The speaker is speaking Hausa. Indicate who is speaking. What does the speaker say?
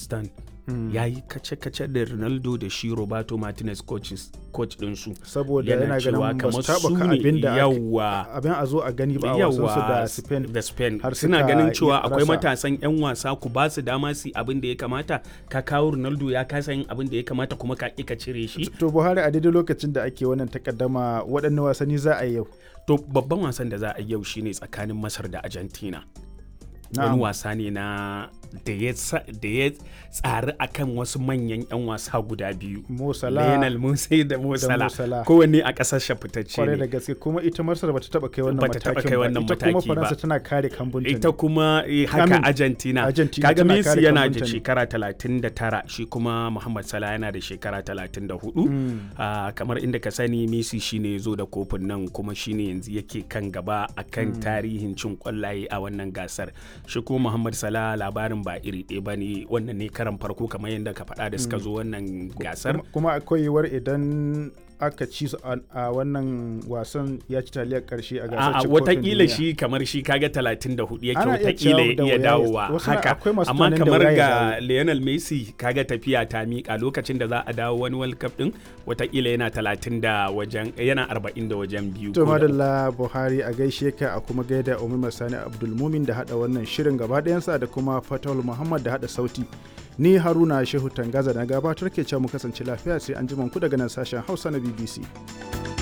Speaker 1: Pakistan ya yi kace-kace da Ronaldo da shi Roberto Martinez coach ɗinsu.
Speaker 2: Saboda yana ganin ba su taɓa ka abin a zo a gani ba a wasansu da Spain.
Speaker 1: Suna ganin cewa akwai matasan 'yan wasa ku ba su dama su abin da ya kamata, ka kawo Ronaldo ya kasa yin abin da ya kamata kuma ka ƙi ka cire shi.
Speaker 2: To Buhari, a daidai lokacin da ake wannan takaddama, waɗanne wasanni za a yi yau?
Speaker 1: To babban wasan da za a yi yau shine tsakanin Masar da Argentina. Wani wasa ne da ya tsari akan wasu manyan 'yan wasa guda biyu, Lionel Messi da Mo Salah, kowanne a ƙasar fitacce ne.
Speaker 2: Kwarai da gaske, kuma ita Masar bata taɓa kai wannan matakin ba. Ita kuma Faransa tana kare kambunta.
Speaker 1: Ita kuma haka Argentina. Kaga Messi yana da shekara 39, shi kuma Muhammad Salah yana da shekara 34. Kamar inda ka sani, Messi shine ya zo da kofin nan kuma shine yanzu yake kan gaba akan tarihin cin kwallaye a wannan gasar. Shi kuma Muhammad Salah labarin ba iri ɗaya ba ne, wannan ne karan farko kamar yadda ka faɗa da suka zo wannan gasar.
Speaker 2: Kuma akwai yiwuwar idan aka ci su a wannan wasan ya ci taliyar karshe a gasar cin kofin duniya.
Speaker 1: Watakila shi kamar shi kaga 34 yake, watakila ya iya dawowa haka, amma kamar ga Lionel Messi kaga tafiya ta miƙa lokacin da za a dawo wani World Cup din, watakila yana 40 da wajen biyu.
Speaker 2: To madalla Buhari, a gaishe ka, a kuma gaida Umar Sani Abdulmumin da hada wannan shirin gaba ɗayansa da kuma Fatawul Muhammad da hada sauti. Ni Haruna Shehu Tangaza na gabatar ke cewa mu kasance lafiya, sai an ji ku daga nan sashen Hausa na BBC.